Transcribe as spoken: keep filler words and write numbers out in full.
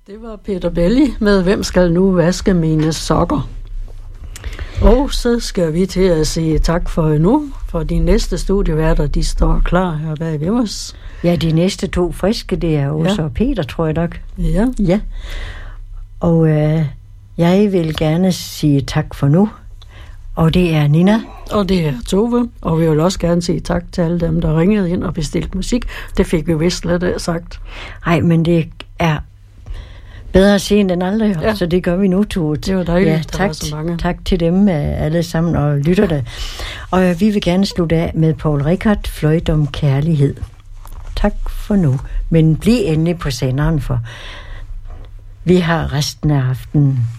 Det var Peter Belli med Hvem skal nu vaske mine sokker? Og så skal vi til at sige tak for nu, for de næste studieværter, de står klar her bag ved os. Ja, de næste to friske, det er Åsa ja. og Peter, tror jeg nok. Ja. Ja. Og øh, jeg vil gerne sige tak for nu. Og det er Nina. Og det er Tove. Og vi vil også gerne sige tak til alle dem, der ringede ind og bestilte musik. Det fik vi vist lidt af sagt. Nej, men det er bedre sent end aldrig, ja. Så det gør vi nu, Tove. Det var dejligt, ja, der tak, var så mange. Tak til dem alle sammen og lytterne. Og vi vil gerne slutte af med Paul Rickard, Fløjt om kærlighed. Tak for nu. Men bliv endelig på senderen, for vi har resten af aftenen.